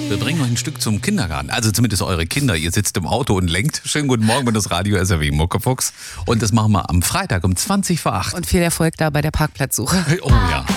Wir bringen euch ein Stück zum Kindergarten. Also zumindest eure Kinder. Ihr sitzt im Auto und lenkt. Schönen guten Morgen, wenn das Radio SRW Muckefuchs. Und das machen wir am Freitag um 20 vor 8. Und viel Erfolg da bei der Parkplatzsuche. Oh ja.